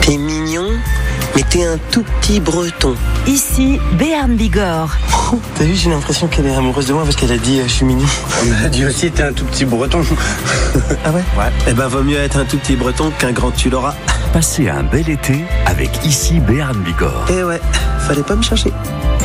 T'es mignon, mais t'es un tout petit breton. Ici, Béarn Bigorre. T'as vu, j'ai l'impression qu'elle est amoureuse de moi parce qu'elle a dit je suis mignon. On a dit aussi t'es un tout petit breton. Ah ouais? Ouais. Eh ben vaut mieux être un tout petit breton qu'un grand tu l'auras. Passez un bel été avec Ici Béarn Bigorre. Eh ouais, fallait pas me chercher.